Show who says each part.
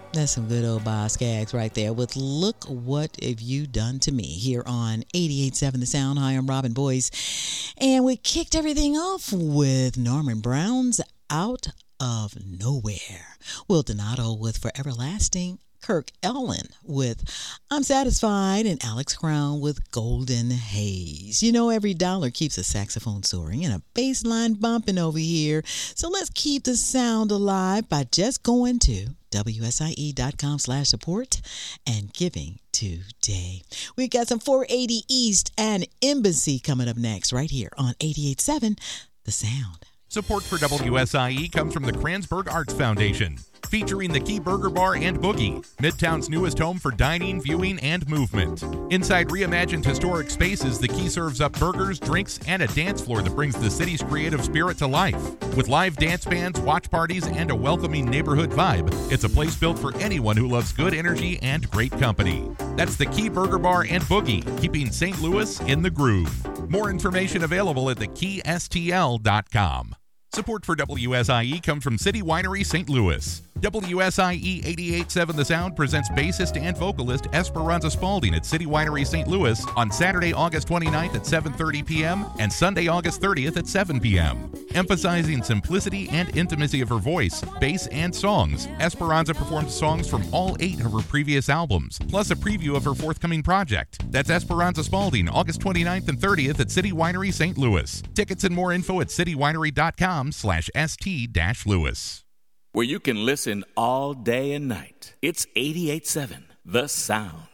Speaker 1: That's some good old Boz Scaggs right there with Look What Have You Done to Me here on 88.7 The Sound. Hi, I'm Robin Boyce. And we kicked everything off with Norman Brown's Out of Nowhere. Will Donato with Forever Lasting. Kirk Ellen with I'm Satisfied, and Alex Crown with Golden Haze. You know, every dollar keeps a saxophone soaring and a bass line bumping over here. So let's keep the sound alive by just going to WSIE.com/support and giving today. We got some 480 East and Embassy coming up next right here on 88.7 The Sound.
Speaker 2: Support for WSIE comes from the Kranzberg Arts Foundation, featuring the Key Burger Bar and Boogie, Midtown's newest home for dining, viewing, and movement. Inside reimagined historic spaces, the Key serves up burgers, drinks, and a dance floor that brings the city's creative spirit to life. With live dance bands, watch parties, and a welcoming neighborhood vibe, it's a place built for anyone who loves good energy and great company. That's the Key Burger Bar and Boogie, keeping St. Louis in the groove. More information available at thekeystl.com. Support for WSIE comes from City Winery St. Louis. WSIE 88.7 The Sound presents bassist and vocalist Esperanza Spalding at City Winery St. Louis on Saturday, August 29th at 7:30 p.m. and Sunday, August 30th at 7 p.m. Emphasizing simplicity and intimacy of her voice, bass, and songs, Esperanza performs songs from all 8 of her previous albums, plus a preview of her forthcoming project. That's Esperanza Spalding, August 29th and 30th at City Winery St. Louis. Tickets and more info at citywinery.com/st-louis.
Speaker 3: Where you can listen all day and night. It's 88.7 The Sound.